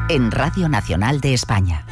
en Radio Nacional de España.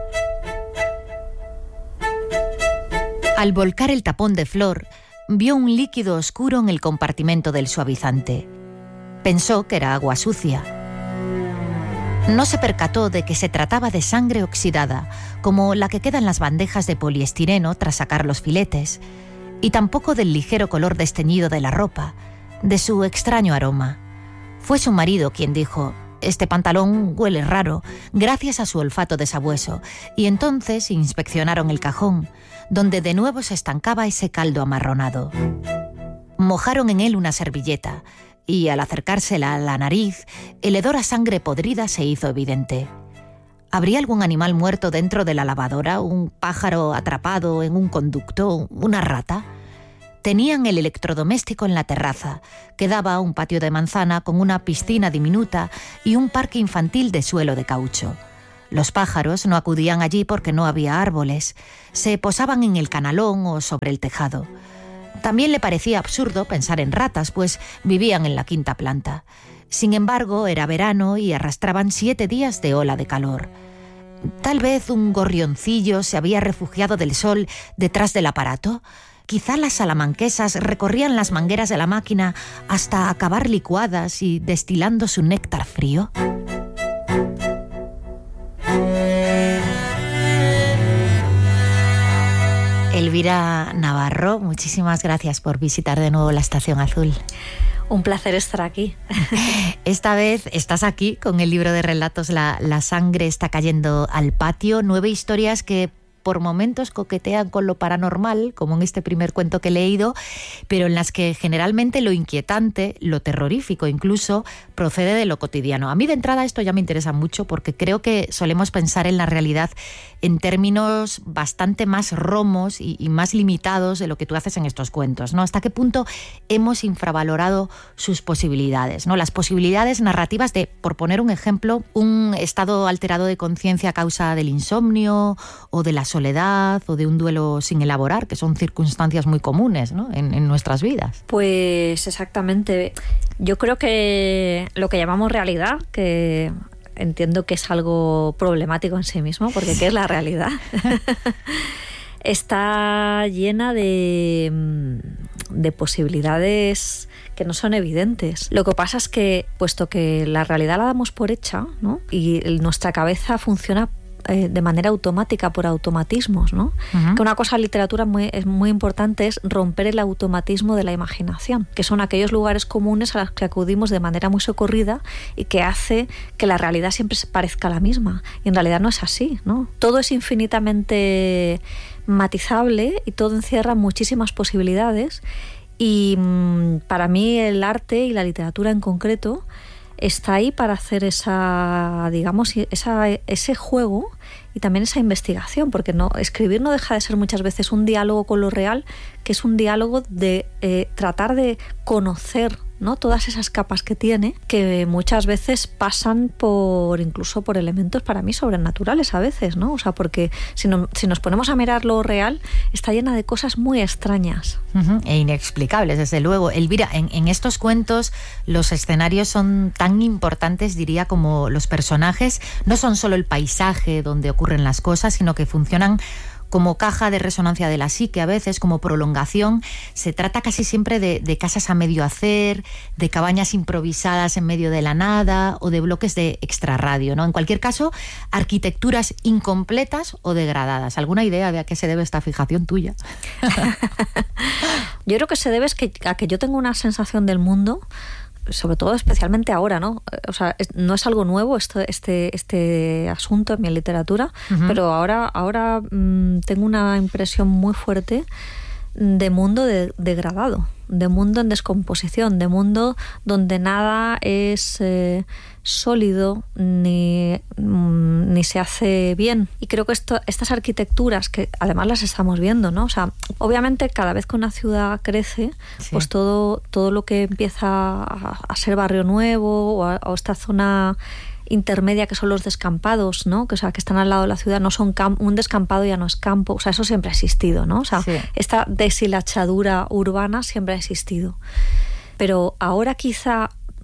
Al volcar el tapón de Flor, vio un líquido oscuro en el compartimento del suavizante. Pensó que era agua sucia. No se percató de que se trataba de sangre oxidada, como la que queda en las bandejas de poliestireno tras sacar los filetes, y tampoco del ligero color desteñido de la ropa, de su extraño aroma. Fue su marido quien dijo: «Este pantalón huele raro», gracias a su olfato de sabueso, y entonces inspeccionaron el cajón, donde de nuevo se estancaba ese caldo amarronado. Mojaron en él una servilleta, y al acercársela a la nariz, el hedor a sangre podrida se hizo evidente. ¿Habría algún animal muerto dentro de la lavadora? ¿Un pájaro atrapado en un conducto? ¿Una rata? Tenían el electrodoméstico en la terraza, que daba a un patio de manzana con una piscina diminuta y un parque infantil de suelo de caucho. Los pájaros no acudían allí porque no había árboles, se posaban en el canalón o sobre el tejado. También le parecía absurdo pensar en ratas, pues vivían en la quinta planta. Sin embargo, era verano y arrastraban 7 días de ola de calor. Tal vez un gorrioncillo se había refugiado del sol detrás del aparato. Quizá las salamanquesas recorrían las mangueras de la máquina hasta acabar licuadas y destilando su néctar frío. Elvira Navarro, muchísimas gracias por visitar de nuevo la Estación Azul. Un placer estar aquí. Esta vez estás aquí con el libro de relatos La sangre está cayendo al patio. 9 historias que por momentos coquetean con lo paranormal, como en este primer cuento que he leído, pero en las que generalmente lo inquietante, lo terrorífico incluso, procede de lo cotidiano. A mí de entrada esto ya me interesa mucho porque creo que solemos pensar en la realidad en términos bastante más romos y más limitados de lo que tú haces en estos cuentos, ¿no? ¿Hasta qué punto hemos infravalorado sus posibilidades, ¿no? Las posibilidades narrativas de, por poner un ejemplo, un estado alterado de conciencia a causa del insomnio o de la soledad o de un duelo sin elaborar, que son circunstancias muy comunes, ¿no? en nuestras vidas. Pues exactamente. Yo creo que lo que llamamos realidad, que entiendo que es algo problemático en sí mismo, porque ¿qué es la realidad? Está llena de posibilidades que no son evidentes. Lo que pasa es que, puesto que la realidad la damos por hecha, ¿no? Y nuestra cabeza funciona de manera automática, por automatismos, ¿no? Uh-huh. Que una cosa en literatura es muy importante es romper el automatismo de la imaginación, que son aquellos lugares comunes a los que acudimos de manera muy socorrida y que hace que la realidad siempre se parezca la misma. Y en realidad no es así, ¿no? Todo es infinitamente matizable y todo encierra muchísimas posibilidades. Y para mí el arte y la literatura en concreto está ahí para hacer ese juego y también esa investigación, porque escribir no deja de ser muchas veces un diálogo con lo real, que es un diálogo de tratar de conocer, ¿no? Todas esas capas que tiene, que muchas veces pasan incluso por elementos para mí sobrenaturales a veces, ¿no? O sea, porque si nos ponemos a mirar lo real, está llena de cosas muy extrañas. Uh-huh. E inexplicables, desde luego. Elvira, en estos cuentos los escenarios son tan importantes, diría, como los personajes. No son solo el paisaje donde ocurren las cosas, sino que funcionan como caja de resonancia de la psique, a veces como prolongación. Se trata casi siempre de casas a medio hacer, de cabañas improvisadas en medio de la nada o de bloques de extrarradio, ¿no? En cualquier caso, arquitecturas incompletas o degradadas. ¿Alguna idea de a qué se debe esta fijación tuya? Yo creo que se debe a que yo tengo una sensación del mundo, sobre todo especialmente ahora, ¿no? O sea, no es algo nuevo este asunto en mi literatura, uh-huh. Pero ahora tengo una impresión muy fuerte de mundo degradado, de mundo en descomposición, de mundo donde nada es sólido ni se hace bien. Y creo que estas arquitecturas, que además las estamos viendo, ¿no? O sea, obviamente cada vez que una ciudad crece, sí, pues todo lo que empieza a ser barrio nuevo o esta zona intermedia que son los descampados, ¿no? Que están al lado de la ciudad, no son un descampado ya no es campo, o sea, eso siempre ha existido, ¿no? O sea, sí, esta deshilachadura urbana siempre ha existido. Pero ahora quizá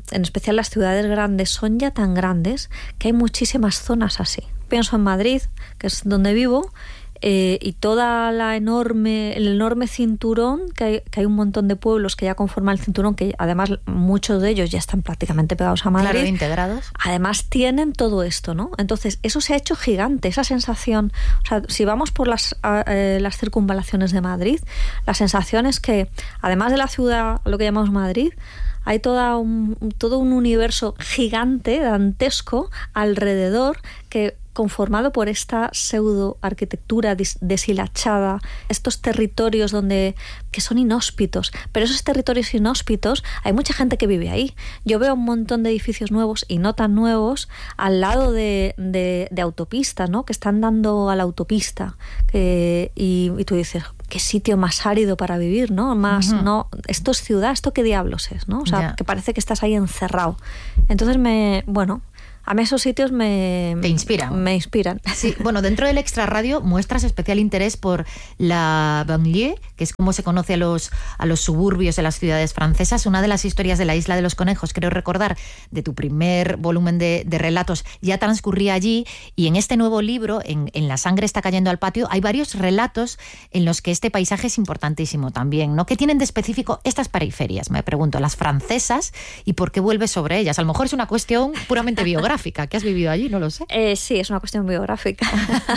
en especial las ciudades grandes, son ya tan grandes que hay muchísimas zonas así. Pienso en Madrid, que es donde vivo, y toda el enorme cinturón, que hay un montón de pueblos que ya conforman el cinturón, que además muchos de ellos ya están prácticamente pegados a Madrid. Claro, integrados. Además tienen todo esto, ¿no? Entonces, eso se ha hecho gigante, esa sensación. O sea, si vamos por las circunvalaciones de Madrid, la sensación es que, además de la ciudad, lo que llamamos Madrid, hay todo un universo gigante, dantesco, alrededor, conformado por esta pseudo-arquitectura deshilachada, estos territorios que son inhóspitos. Pero esos territorios inhóspitos, hay mucha gente que vive ahí. Yo veo un montón de edificios nuevos y no tan nuevos al lado de autopistas, ¿no? Que están dando a la autopista. Y tú dices, qué sitio más árido para vivir, ¿no? No, esto es ciudad, ¿esto qué diablos es, ¿no? O sea, que parece que estás ahí encerrado. Entonces a mí esos sitios te inspiran. Me inspiran. Sí, bueno, dentro del Extra Radio muestras especial interés por la banlieue, que es como se conoce a los suburbios de las ciudades francesas. Una de las historias de la Isla de los Conejos, creo recordar, de tu primer volumen de relatos, ya transcurría allí, y en este nuevo libro, en La sangre está cayendo al patio, hay varios relatos en los que este paisaje es importantísimo también, ¿no? ¿Qué tienen de específico estas periferias, me pregunto, las francesas, y por qué vuelves sobre ellas? A lo mejor es una cuestión puramente biográfica. ¿Qué has vivido allí? No lo sé. Sí, es una cuestión biográfica.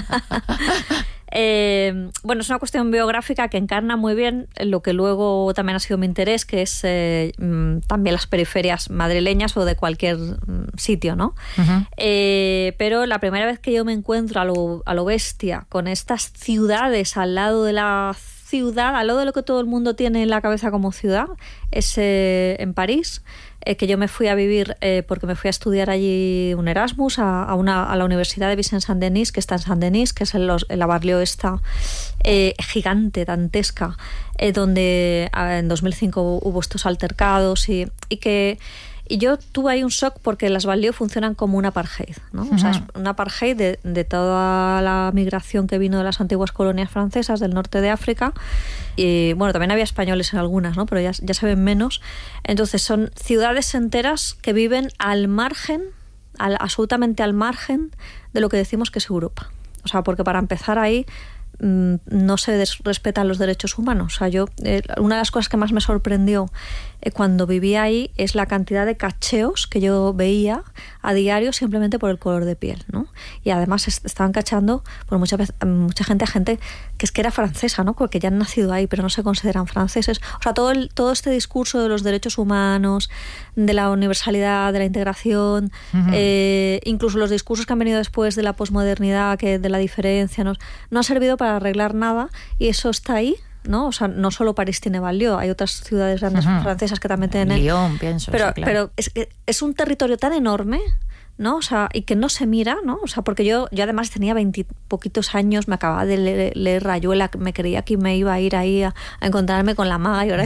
Bueno, es una cuestión biográfica que encarna muy bien lo que luego también ha sido mi interés, que es también las periferias madrileñas o de cualquier sitio, ¿no? Uh-huh. Pero la primera vez que yo me encuentro a lo bestia con estas ciudades al lado de la ciudad, al lado de lo que todo el mundo tiene en la cabeza como ciudad, es en París, que yo me fui a vivir porque me fui a estudiar allí un Erasmus a la Universidad de Vicence-Saint-Denis, que está en Saint-Denis, que es la banlieue esta gigante, dantesca, donde en 2005 hubo estos altercados y yo tuve ahí un shock porque las banlieues funcionan como un apartheid, ¿no? Uh-huh. O sea, es un apartheid de toda la migración que vino de las antiguas colonias francesas del norte de África. Y bueno, también había españoles en algunas, ¿no? Pero ya se ven menos. Entonces son ciudades enteras que viven al margen, absolutamente al margen de lo que decimos que es Europa. O sea, porque para empezar ahí no se respetan los derechos humanos. O sea, una de las cosas que más me sorprendió cuando vivía ahí es la cantidad de cacheos que yo veía a diario simplemente por el color de piel, ¿no? Y además estaban cachando por mucha gente que es que era francesa, ¿no? Porque ya han nacido ahí, pero no se consideran franceses. O sea, todo este discurso de los derechos humanos, de la universalidad, de la integración, uh-huh. Incluso los discursos que han venido después de la posmodernidad, de la diferencia, no ha servido para arreglar nada, y eso está ahí, ¿no? O sea, no solo París tiene banlieue, hay otras ciudades grandes uh-huh. francesas que también tienen. Lyon, pienso. Pero, sí, claro. Pero es un territorio tan enorme, ¿no? O sea, y que no se mira, ¿no? O sea, porque yo además tenía 20 poquitos años, me acababa de leer Rayuela, me creía que me iba a ir ahí a encontrarme con la maga y ahora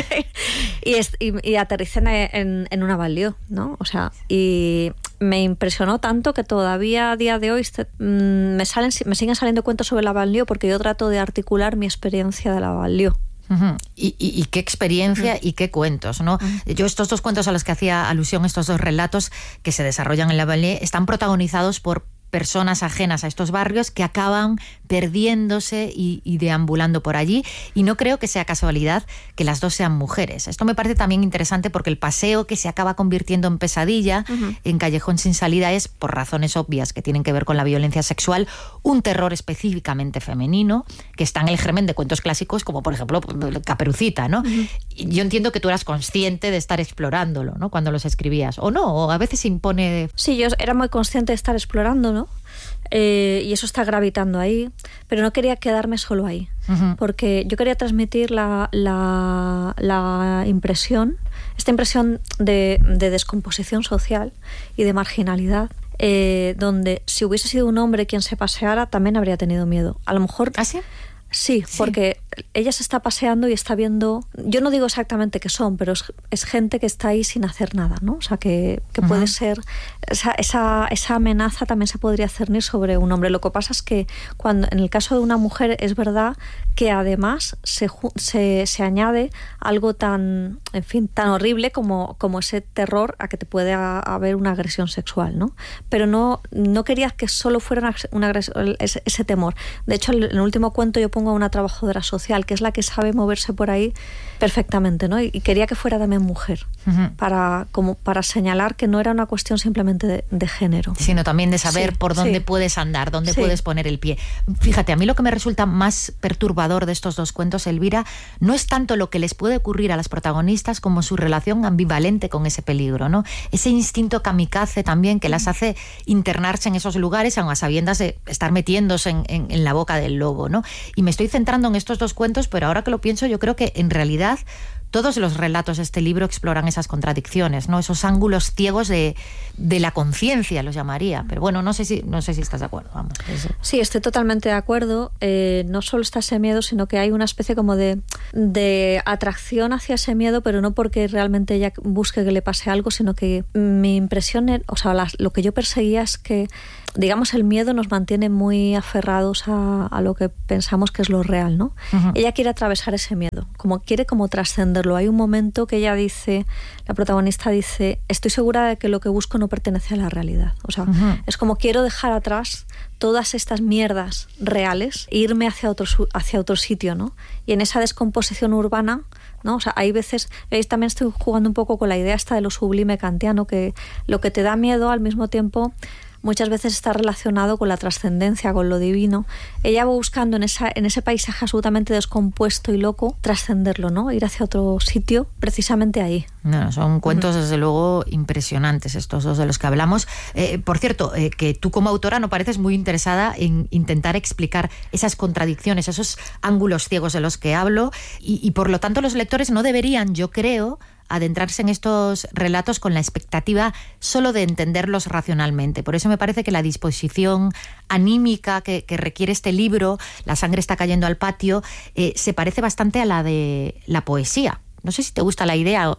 y aterricé en una banlieue, ¿no? O sea, y me impresionó tanto que todavía a día de hoy me siguen saliendo cuentos sobre la banlieue porque yo trato de articular mi experiencia de la banlieue. Uh-huh. Y qué experiencia uh-huh. y qué cuentos, ¿no? Uh-huh. Yo estos dos cuentos a los que hacía alusión, estos dos relatos que se desarrollan en la banlieue, están protagonizados por personas ajenas a estos barrios que acaban perdiéndose y deambulando por allí, y no creo que sea casualidad que las dos sean mujeres. Esto me parece también interesante porque el paseo que se acaba convirtiendo en pesadilla, uh-huh. en Callejón sin salida, es, por razones obvias que tienen que ver con la violencia sexual, un terror específicamente femenino que está en el germen de cuentos clásicos como por ejemplo Caperucita, ¿no? Uh-huh. Yo entiendo que tú eras consciente de estar explorándolo, ¿no? Cuando los escribías, o no, o a veces impone... Sí, yo era muy consciente de estar explorándolo, ¿no? Y eso está gravitando ahí, pero no quería quedarme solo ahí, uh-huh. porque yo quería transmitir la impresión, esta impresión de descomposición social y de marginalidad, donde si hubiese sido un hombre quien se paseara también habría tenido miedo. A lo mejor... ¿Ah, sí? Sí, porque ella se está paseando y está viendo... Yo no digo exactamente qué son, pero es gente que está ahí sin hacer nada, ¿no? O sea, que puede ser... Esa amenaza también se podría cernir sobre un hombre. Lo que pasa es que cuando en el caso de una mujer es verdad que además se añade algo tan, en fin, tan horrible como ese terror a que te puede haber una agresión sexual, ¿no? Pero no quería que solo fuera una agresión, ese temor. De hecho, en el último cuento yo pongo a una trabajadora social, que es la que sabe moverse por ahí perfectamente, ¿no? Y quería que fuera también mujer, para señalar que no era una cuestión simplemente de género. Sino también de saber por dónde puedes andar, dónde puedes poner el pie. Fíjate, a mí lo que me resulta más perturbador de estos dos cuentos, Elvira, no es tanto lo que les puede ocurrir a las protagonistas como su relación ambivalente con ese peligro, ¿no? Ese instinto kamikaze también que las hace internarse en esos lugares, aun a sabiendas de estar metiéndose en la boca del lobo, ¿no? Y me estoy centrando en estos dos cuentos, pero ahora que lo pienso, yo creo que en realidad todos los relatos de este libro exploran esas contradicciones, ¿no? Esos ángulos ciegos de la conciencia, los llamaría. Pero bueno, no sé si estás de acuerdo. Vamos, eso. Sí, estoy totalmente de acuerdo. No solo está ese miedo, sino que hay una especie como de atracción hacia ese miedo, pero no porque realmente ella busque que le pase algo, sino que mi impresión, lo que yo perseguía es que, digamos, el miedo nos mantiene muy aferrados a lo que pensamos que es lo real, ¿no? Ella quiere atravesar ese miedo, quiere trascenderlo. Hay un momento que ella dice, la protagonista dice, estoy segura de que lo que busco no pertenece a la realidad. O sea, es como quiero dejar atrás todas estas mierdas reales e irme hacia otro sitio, ¿no? Y en esa descomposición urbana, ¿no? O sea, hay veces, veis, también estoy jugando un poco con la idea esta de lo sublime kantiano, que lo que te da miedo al mismo tiempo muchas veces está relacionado con la trascendencia, con lo divino. Ella va buscando en ese paisaje absolutamente descompuesto y loco, trascenderlo, ¿no? Ir hacia otro sitio, precisamente ahí. No, son cuentos desde luego impresionantes estos dos de los que hablamos. Por cierto, que tú como autora no pareces muy interesada en intentar explicar esas contradicciones, esos ángulos ciegos de los que hablo, y por lo tanto los lectores no deberían, yo creo, adentrarse en estos relatos con la expectativa solo de entenderlos racionalmente. Por eso me parece que la disposición anímica que requiere este libro, La sangre está cayendo al patio, se parece bastante a la de la poesía. No sé si te gusta la idea o...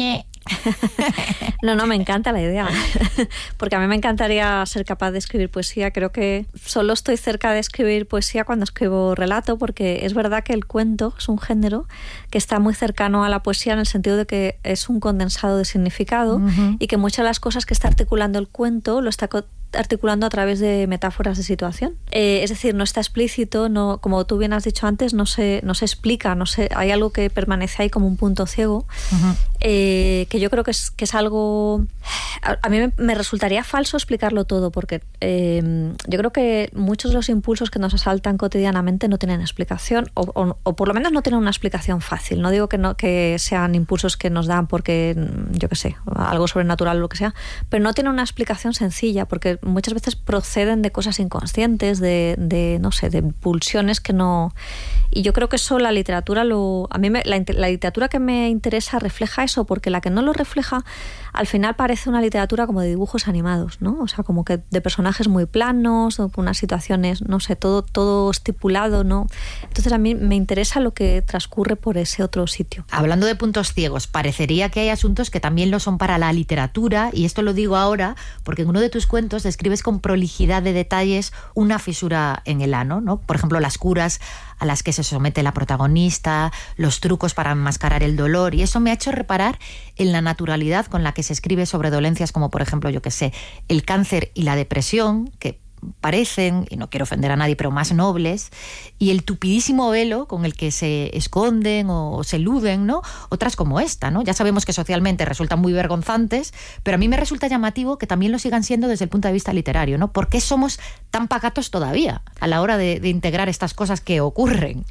No, me encanta la idea, porque a mí me encantaría ser capaz de escribir poesía. Creo que solo estoy cerca de escribir poesía cuando escribo relato, porque es verdad que el cuento es un género que está muy cercano a la poesía en el sentido de que es un condensado de significado, y que muchas de las cosas que está articulando el cuento lo está articulando a través de metáforas de situación. Es decir, no está explícito, no, como tú bien has dicho antes, no se explica, hay algo que permanece ahí como un punto ciego, que yo creo que es algo... A mí me resultaría falso explicarlo todo, porque yo creo que muchos de los impulsos que nos asaltan cotidianamente no tienen explicación, o por lo menos no tienen una explicación fácil. No digo que sean impulsos que nos dan porque, yo qué sé, algo sobrenatural o lo que sea, pero no tienen una explicación sencilla, porque muchas veces proceden de cosas inconscientes, de pulsiones que no... Y yo creo que eso la literatura la literatura que me interesa refleja eso, porque la que no lo refleja al final parece una literatura como de dibujos animados, ¿no? O sea, como que de personajes muy planos, o con unas situaciones, no sé, todo estipulado, ¿no? Entonces a mí me interesa lo que transcurre por ese otro sitio. Hablando de puntos ciegos, parecería que hay asuntos que también lo son para la literatura, y esto lo digo ahora porque en uno de tus cuentos describes con prolijidad de detalles una fisura en el ano, ¿no? Por ejemplo, las curas a las que se somete la protagonista, los trucos para enmascarar el dolor, y eso me ha hecho reparar en la naturalidad con la que se escribe sobre dolencias como, por ejemplo, yo qué sé, el cáncer y la depresión, que parecen, y no quiero ofender a nadie, pero más nobles, y el tupidísimo velo con el que se esconden o se eluden, ¿no? Otras como esta, ¿no? Ya sabemos que socialmente resultan muy vergonzantes, pero a mí me resulta llamativo que también lo sigan siendo desde el punto de vista literario, ¿no? ¿Por qué somos tan pacatos todavía a la hora de integrar estas cosas que ocurren?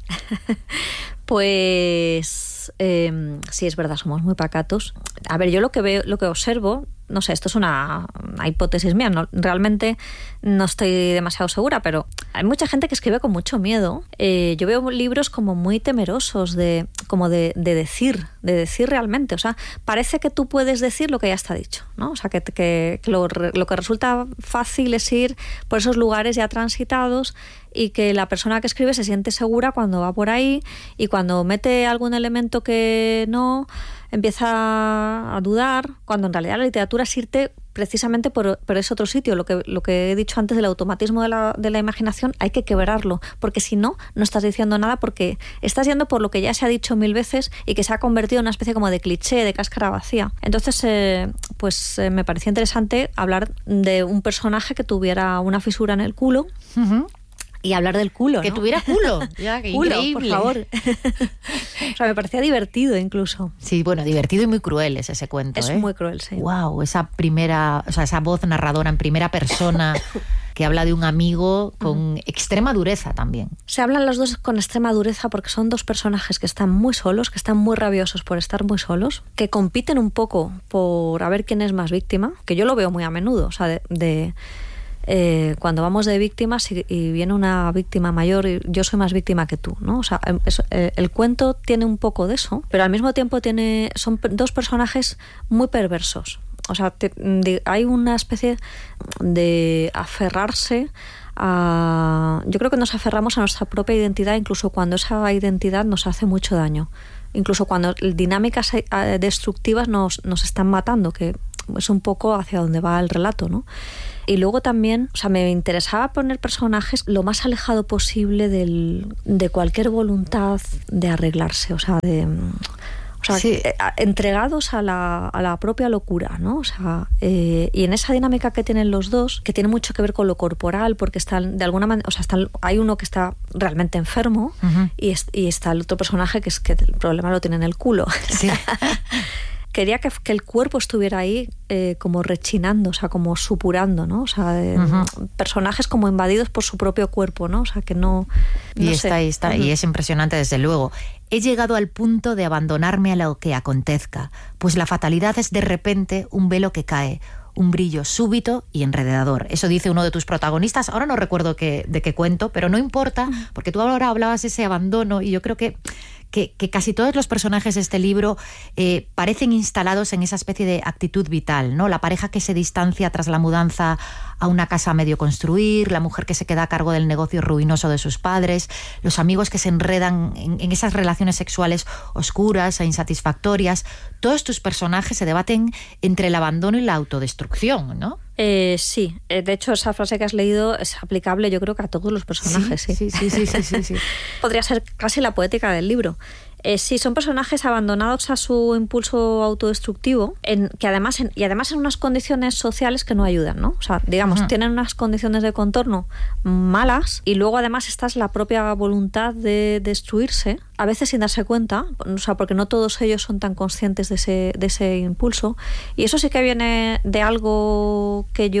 Pues sí, es verdad, somos muy pacatos. A ver, yo lo que veo, lo que observo, no sé, esto es una hipótesis mía, realmente no estoy demasiado segura, pero Hay mucha gente que escribe con mucho miedo. Yo veo libros como muy temerosos de decir realmente. O sea, parece que tú puedes decir lo que ya está dicho, ¿no? O sea, que lo que resulta fácil es ir por esos lugares ya transitados y que la persona que escribe se siente segura cuando va por ahí, y cuando mete algún elemento que no, empieza a dudar, cuando en realidad la literatura es irte precisamente por ese otro sitio. Lo que he dicho antes del automatismo de la imaginación, hay que quebrarlo, porque si no, no estás diciendo nada, porque estás yendo por lo que ya se ha dicho 1000 veces y que se ha convertido en una especie como de cliché, de cáscara vacía. Entonces, me parecía interesante hablar de un personaje que tuviera una fisura en el culo. Uh-huh. Y hablar del culo, que ¿no? tuviera culo. Ya, qué culo, increíble. Por favor. O sea, me parecía divertido incluso. Sí, bueno, divertido y muy cruel es ese cuento. Es muy cruel, sí. Wow, esa voz narradora en primera persona que habla de un amigo con extrema dureza también. Se hablan los dos con extrema dureza porque son dos personajes que están muy solos, que están muy rabiosos por estar muy solos, que compiten un poco por a ver quién es más víctima, que yo lo veo muy a menudo, o sea, cuando vamos de víctimas y viene una víctima mayor y yo soy más víctima que tú, ¿no? O sea, el cuento tiene un poco de eso, pero al mismo tiempo son dos personajes muy perversos. O sea, hay una especie de aferrarse a... Yo creo que nos aferramos a nuestra propia identidad, incluso cuando esa identidad nos hace mucho daño. Incluso cuando dinámicas destructivas nos están matando, que es un poco hacia donde va el relato, ¿no? Y luego también, o sea, me interesaba poner personajes lo más alejado posible de cualquier voluntad de arreglarse, sí, entregados a la propia locura, ¿no? O sea, y en esa dinámica que tienen los dos, que tiene mucho que ver con lo corporal, porque están de alguna manera, o sea, hay uno que está realmente enfermo, uh-huh, y está el otro personaje que es que el problema lo tiene en el culo. Sí. Quería que el cuerpo estuviera ahí como rechinando, o sea, como supurando, ¿no? O sea, uh-huh, personajes como invadidos por su propio cuerpo, ¿no? O sea, que no y sé. Está, uh-huh, y es impresionante desde luego. He llegado al punto de abandonarme a lo que acontezca, pues la fatalidad es de repente un velo que cae, un brillo súbito y enredador. Eso dice uno de tus protagonistas. Ahora no recuerdo de qué cuento, pero no importa, porque tú ahora hablabas de ese abandono y yo creo que casi todos los personajes de este libro parecen instalados en esa especie de actitud vital, ¿no? La pareja que se distancia tras la mudanza a una casa a medio construir, la mujer que se queda a cargo del negocio ruinoso de sus padres, los amigos que se enredan en esas relaciones sexuales oscuras e insatisfactorias. Todos tus personajes se debaten entre el abandono y la autodestrucción, ¿no? Sí, de hecho esa frase que has leído es aplicable yo creo que a todos los personajes. Sí. Podría ser casi la poética del libro. Sí, son personajes abandonados a su impulso autodestructivo, que además en unas condiciones sociales que no ayudan, ¿no? O sea, digamos, uh-huh, tienen unas condiciones de contorno malas y luego además esta es la propia voluntad de destruirse, a veces sin darse cuenta, o sea, porque no todos ellos son tan conscientes de ese impulso, y eso sí que viene de algo que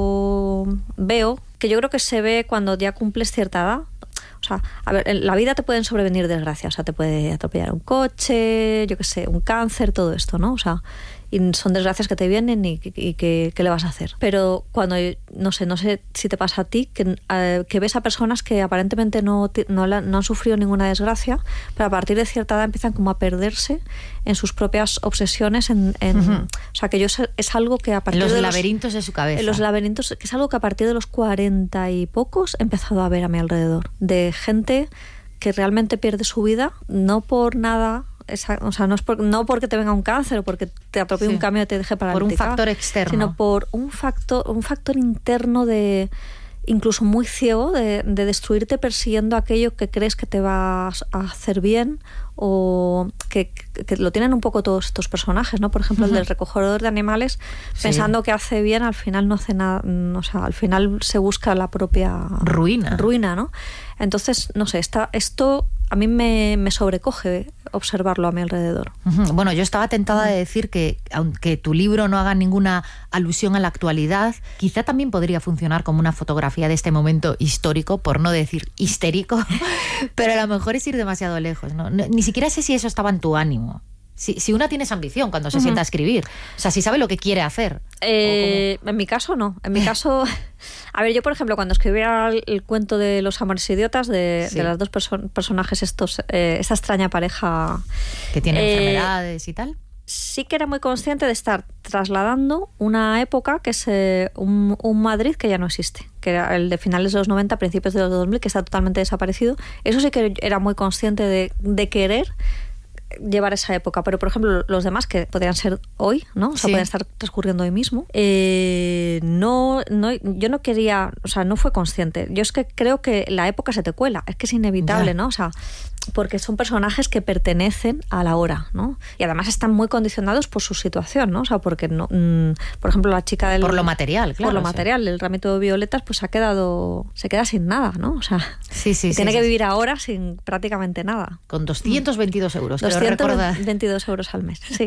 yo veo, que yo creo que se ve cuando ya cumples cierta edad. O sea, a ver, en la vida te pueden sobrevenir desgracias, o sea, te puede atropellar un coche, yo qué sé, un cáncer, todo esto, ¿no? O sea, y son desgracias que te vienen y ¿qué le vas a hacer? Pero cuando, no sé si te pasa a ti, que ves a personas que aparentemente no han sufrido ninguna desgracia, pero a partir de cierta edad empiezan como a perderse en sus propias obsesiones, uh-huh, o sea, que es algo que a partir de los laberintos de su cabeza. En los laberintos, que es algo que a partir de los 40 y pocos he empezado a ver a mi alrededor, de gente que realmente pierde su vida, no por nada... O sea, no porque te venga un cáncer o porque te atropelle un camión y te deje paralítica. Por un factor externo. Sino por un factor interno de incluso muy ciego de destruirte persiguiendo aquello que crees que te va a hacer bien, o que lo tienen un poco todos estos personajes, ¿no? Por ejemplo, uh-huh, el del recogedor de animales, pensando que hace bien, al final no hace nada, o sea, al final se busca la propia ruina, ¿no? Entonces, no sé, esto a mí me sobrecoge observarlo a mi alrededor. Uh-huh. Bueno, yo estaba tentada de decir que, aunque tu libro no haga ninguna alusión a la actualidad, quizá también podría funcionar como una fotografía de este momento histórico, por no decir histérico, pero a lo mejor es ir demasiado lejos, ¿no? Ni siquiera sé si eso estaba en tu ánimo. Si una tiene esa ambición cuando se sienta a escribir. O sea, si sabe lo que quiere hacer. En mi caso, no. En mi caso... A ver, yo, por ejemplo, cuando escribía el cuento de Los amores idiotas, de las dos personajes esta extraña pareja... Que tiene enfermedades y tal. Sí que era muy consciente de estar trasladando una época que es un Madrid que ya no existe, que era el de finales de los 90, principios de los 2000, que está totalmente desaparecido. Eso sí que era muy consciente de querer llevar esa época, pero por ejemplo los demás que podrían ser hoy, ¿no? O sea, podrían estar transcurriendo hoy mismo. Yo no quería, o sea, no fue consciente. Yo es que creo que la época se te cuela, es que es inevitable, ¿no? O sea, porque son personajes que pertenecen a la hora, ¿no? Y además están muy condicionados por su situación, ¿no? O sea, porque no, por ejemplo, la chica del... Por lo material, claro. Por lo material, el ramito de violetas, pues se queda sin nada, ¿no? O sea, tiene que vivir ahora sin prácticamente nada. Con 222 euros. 222 euros al mes, sí.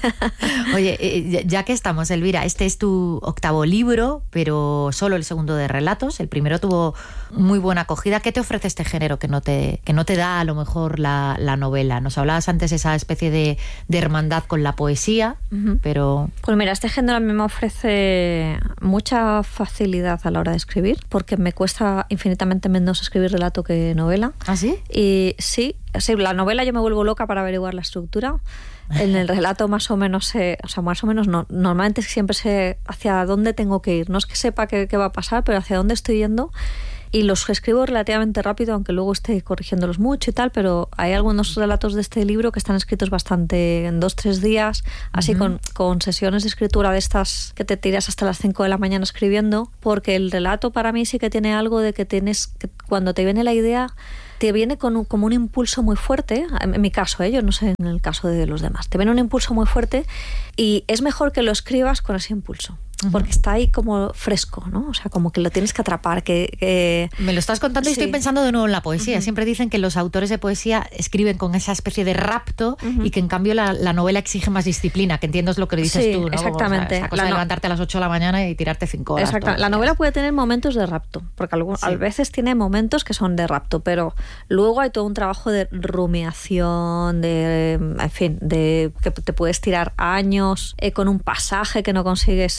Oye, ya que estamos, Elvira, este es tu 8º libro, pero solo el 2º de relatos. El primero tuvo muy buena acogida. ¿Qué te ofrece este género que no te da a lo mejor la novela? Nos hablabas antes esa especie de hermandad con la poesía, pero... Pues mira, este género a mí me ofrece mucha facilidad a la hora de escribir, porque me cuesta infinitamente menos escribir relato que novela. ¿Ah, sí? Y sí, la novela yo me vuelvo loca para averiguar la estructura. En el relato más o menos no. Normalmente siempre sé hacia dónde tengo que ir. No es que sepa qué va a pasar, pero hacia dónde estoy yendo. Y los escribo relativamente rápido, aunque luego esté corrigiéndolos mucho y tal, pero hay algunos relatos de este libro que están escritos bastante en 2-3 días, así con sesiones de escritura de estas que te tiras hasta las 5 de la mañana escribiendo, porque el relato para mí sí que tiene algo de que cuando te viene la idea, te viene como un impulso muy fuerte, en mi caso, yo no sé en el caso de los demás, te viene un impulso muy fuerte y es mejor que lo escribas con ese impulso. Porque está ahí como fresco, ¿no? O sea, como que lo tienes que atrapar. Me lo estás contando y estoy pensando de nuevo en la poesía. Siempre dicen que los autores de poesía escriben con esa especie de rapto y que en cambio la novela exige más disciplina, que entiendo es lo que dices tú, ¿no? Exactamente. O sea, esa cosa de levantarte a las 8 de la mañana y tirarte 5 horas. Exactamente. La novela puede tener momentos de rapto, porque a veces tiene momentos que son de rapto, pero luego hay todo un trabajo de rumiación, en fin, de que te puedes tirar años con un pasaje que no consigues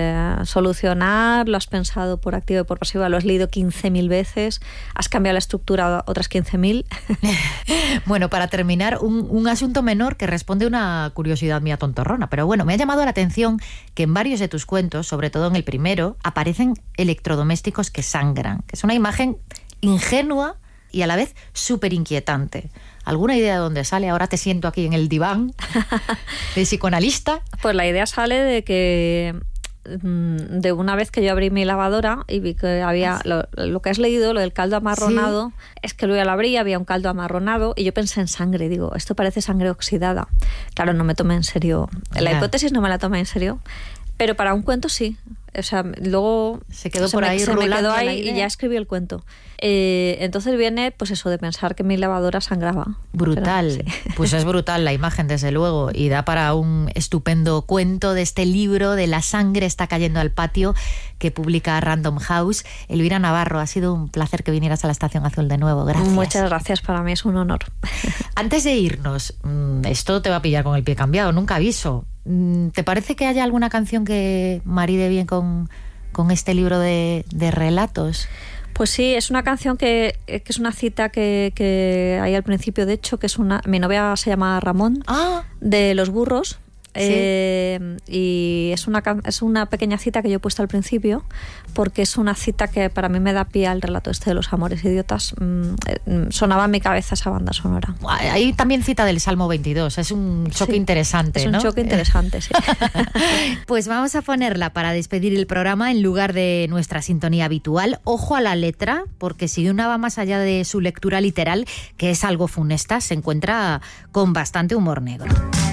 solucionar, lo has pensado por activa y por pasiva, lo has leído 15.000 veces, has cambiado la estructura otras 15.000. Bueno, para terminar, un asunto menor que responde a una curiosidad mía tontorrona, pero bueno, me ha llamado la atención que en varios de tus cuentos, sobre todo en el primero, aparecen electrodomésticos que sangran, que es una imagen ingenua y a la vez súper inquietante. ¿Alguna idea de dónde sale? Ahora te siento aquí en el diván de psicoanalista. Pues la idea sale de una vez que yo abrí mi lavadora y vi que había lo que has leído, lo del caldo amarronado, es que luego la abrí, había un caldo amarronado y yo pensé en sangre, digo, esto parece sangre oxidada. Claro, no me tomé en serio, la hipótesis no me la tomé en serio, pero para un cuento sí. O sea, luego se quedó por ahí, se me quedó ahí y ya escribí el cuento. Entonces viene, pues eso, de pensar que mi lavadora sangraba. Brutal. Pero, sí. Pues es brutal la imagen, desde luego, y da para un estupendo cuento de este libro de La sangre está cayendo al patio, que publica Random House. Elvira Navarro, ha sido un placer que vinieras a la Estación Azul de nuevo. Gracias. Muchas gracias, para mí es un honor. Antes de irnos, esto te va a pillar con el pie cambiado, nunca aviso. ¿Te parece que haya alguna canción que maride bien con este libro de relatos? Pues sí, es una canción que es una cita que hay al principio, de hecho, que es mi novia se llama Ramón, de Los Burros. Sí. Y es una pequeña cita que yo he puesto al principio, porque es una cita que para mí me da pie al relato este de Los amores idiotas. Sonaba en mi cabeza esa banda sonora. Hay también cita del Salmo 22, es un choque interesante, ¿no? Es un choque interesante, sí. Pues vamos a ponerla para despedir el programa en lugar de nuestra sintonía habitual. Ojo a la letra, porque si una va más allá de su lectura literal, que es algo funesta, se encuentra con bastante humor negro.